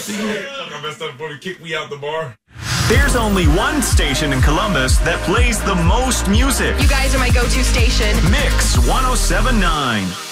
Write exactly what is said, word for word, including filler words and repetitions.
I messed up before he kicked me out the bar. There's only one station in Columbus that plays the most music. You guys are my go-to station. Mix one oh seven point nine.